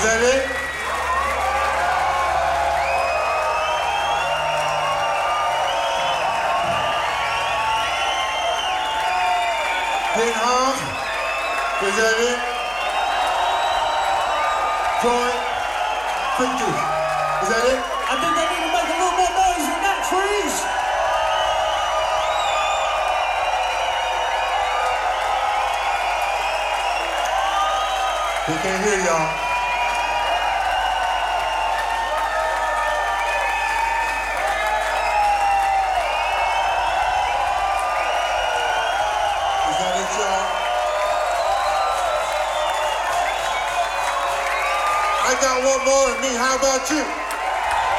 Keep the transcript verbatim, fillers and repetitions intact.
that it? Big Hom, is that it? Joy, Quick Juice, is that it? I think they need to make a little more noise than that, Freeze. We can't hear y'all. Is that it, y'all? I got one more in me. How about you?